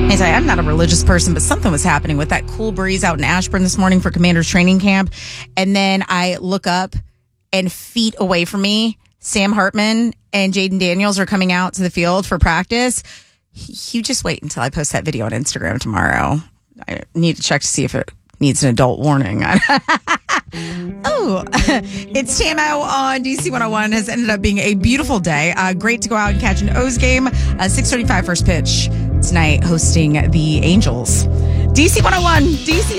I'm not a religious person, but something was happening with that cool breeze out in Ashburn this morning for Commander's training camp. And then I look up and feet away from me, Sam Hartman and Jaden Daniels are coming out to the field for practice. You just wait until I post that video on Instagram tomorrow. I need to check to see if it needs an adult warning. Oh, it's Tamo on DC 101. Has ended up being a beautiful day. Great to go out and catch an O's game. 6:35 first pitch tonight, hosting the Angels. DC 101, DC.